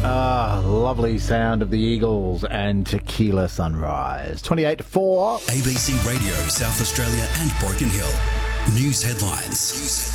Lovely sound of the Eagles and Tequila Sunrise. 28 to 4. ABC Radio, South Australia and Broken Hill. News headlines.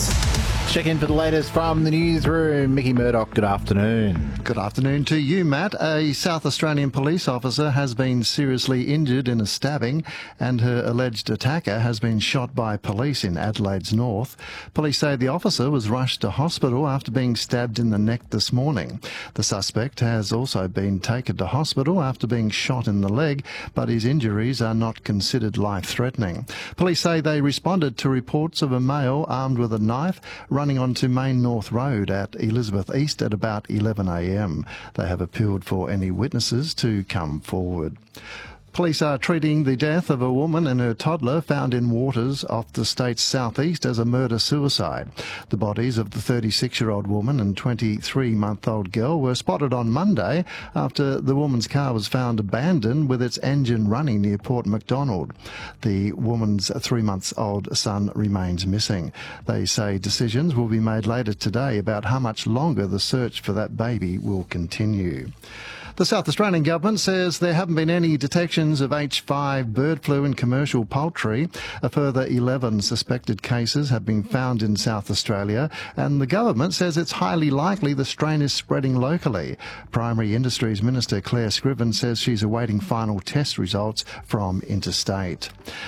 Check in for the latest from the newsroom. Mickey Murdoch, good afternoon. Good afternoon to you, Matt. A South Australian police officer has been seriously injured in a stabbing and her alleged attacker has been shot by police in Adelaide's north. Police say the officer was rushed to hospital after being stabbed in the neck this morning. The suspect has also been taken to hospital after being shot in the leg, but his injuries are not considered life-threatening. Police say they responded to reports of a male armed with a knife running onto Main North Road at Elizabeth East at about 11 a.m. They have appealed for any witnesses to come forward. Police are treating the death of a woman and her toddler found in waters off the state's southeast as a murder-suicide. The bodies of the 36-year-old woman and 23-month-old girl were spotted on Monday after the woman's car was found abandoned with its engine running near Port Macdonald. The woman's 3-month-old son remains missing. They say decisions will be made later today about how much longer the search for that baby will continue. The South Australian Government says there haven't been any detections of H5 bird flu in commercial poultry. A further 11 suspected cases have been found in South Australia, and the government says it's highly likely the strain is spreading locally. Primary Industries Minister Claire Scriven says she's awaiting final test results from Interstate.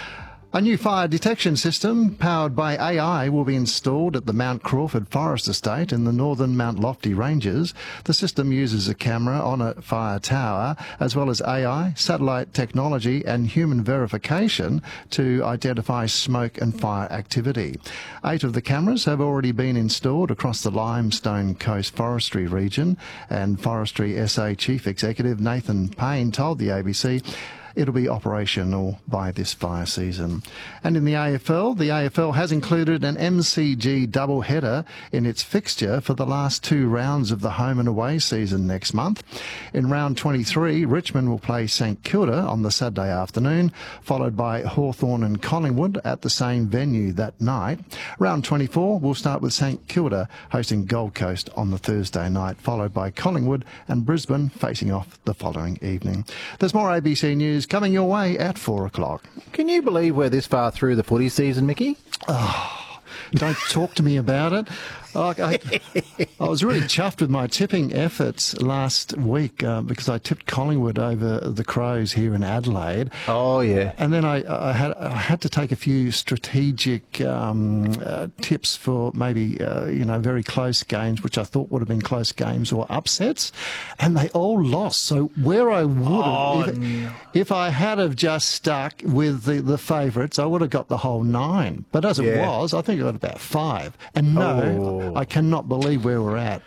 A new fire detection system powered by AI will be installed at the Mount Crawford Forest Estate in the northern Mount Lofty Ranges. The system uses a camera on a fire tower, as well as AI, satellite technology and human verification to identify smoke and fire activity. 8 of the cameras have already been installed across the Limestone Coast Forestry region, and Forestry SA Chief Executive Nathan Payne told the ABC it'll be operational by this fire season. And in the AFL has included an MCG doubleheader in its fixture for the last 2 rounds of the home and away season next month. In round 23, Richmond will play St Kilda on the Saturday afternoon, followed by Hawthorn and Collingwood at the same venue that night. Round 24 will start with St Kilda hosting Gold Coast on the Thursday night, followed by Collingwood and Brisbane facing off the following evening. There's more ABC News coming your way at 4 o'clock. Can you believe we're this far through the footy season, Mickey? Don't talk to me about it. I was really chuffed with my tipping efforts last week because I tipped Collingwood over the Crows here in Adelaide. Oh, yeah. And then I had to take a few strategic tips for maybe, very close games, which I thought would have been close games or upsets, and they all lost. So where I would have, if I had have just stuck with the favourites, I would have got the whole 9. But as it was, I think I got about 5. And I cannot believe where we're at.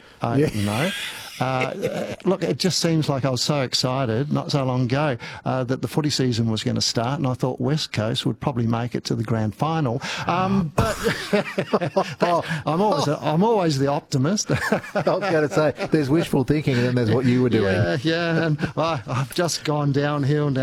Look, it just seems like I was so excited not so long ago that the footy season was going to start, and I thought West Coast would probably make it to the grand final. But I'm always the optimist. I was going to say, there's wishful thinking and then there's what you were doing. Yeah, and I've just gone downhill.